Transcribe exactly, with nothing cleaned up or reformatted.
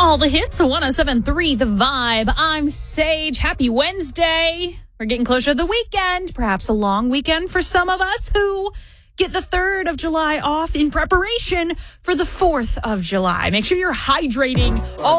All the hits, one oh seven point three The Vibe. I'm Sage. Happy Wednesday. We're getting closer to the weekend, perhaps a long weekend for some of us who get the third of July off in preparation for the fourth of July. Make sure you're hydrating all